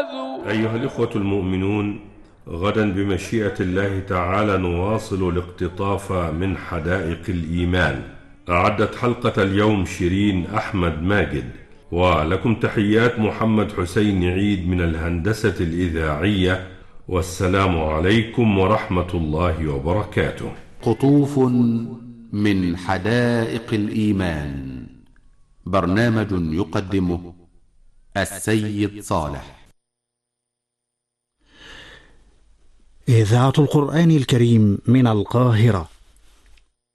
أيها الإخوة المؤمنون، غدا بمشيئة الله تعالى نواصل الاقتطاف من حدائق الإيمان. أعدت حلقة اليوم شيرين أحمد ماجد، ولكم تحيات محمد حسين عيد من الهندسة الإذاعية، والسلام عليكم ورحمة الله وبركاته. قطوف من حدائق الإيمان، برنامج يقدمه السيد صالح. إذاعة القرآن الكريم من القاهرة.